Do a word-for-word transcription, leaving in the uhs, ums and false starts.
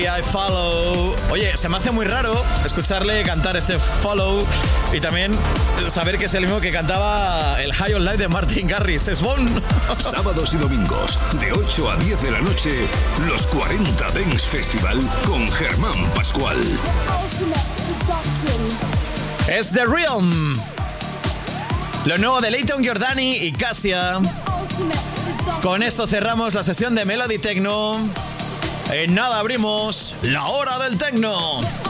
I follow. Oye, se me hace muy raro escucharle cantar este Follow y también saber que es el mismo que cantaba el High on Life de Martin Garrix. Es bon. Sábados y domingos, de ocho a diez de la noche, los cuarenta Dance Festival con Germán Pascual. Es The Realm. Lo nuevo de Layton Giordani y Cassia. Con esto cerramos la sesión de Melody Techno. En nada abrimos la hora del techno.